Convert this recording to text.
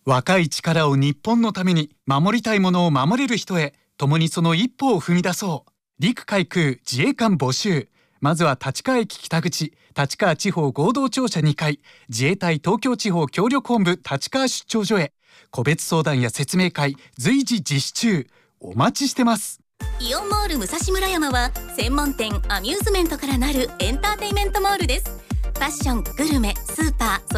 若い力を日本のために、守りたいものを守れる人へ、共にその一歩を踏み出そう。陸海空自衛官募集。まずは立川駅北口、立川地方合同庁舎2階、自衛隊東京地方協力本部立川出張所へ。個別相談や説明会随時実施中。お待ちしてます。 イオンモール武蔵村山は専門店、アミューズメントからなるエンターテイメントモールです。ファッション、グルメ、スーパー、